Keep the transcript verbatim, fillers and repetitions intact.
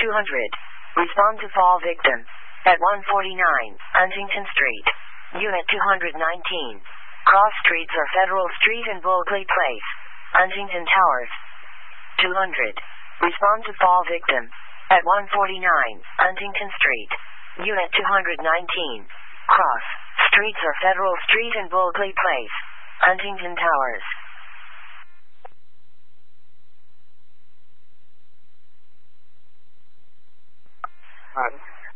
two hundred. Respond to fall victim. At one forty-nine, Huntington Street. Unit two nineteen. Cross streets are Federal Street and Bulkley Place. Huntington Towers. two hundred. Respond to fall victim. At one forty-nine, Huntington Street. Unit two nineteen. Cross streets are Federal Street and Bulkley Place. Huntington Towers. Alright.